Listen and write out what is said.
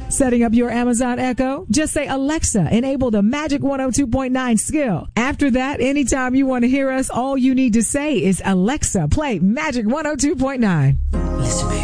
Setting up your Amazon Echo? Just say, Alexa, enable the Magic 102.9 skill. After that, anytime you want to hear us, all you need to say is, Alexa, play Magic 102.9. Listen, baby.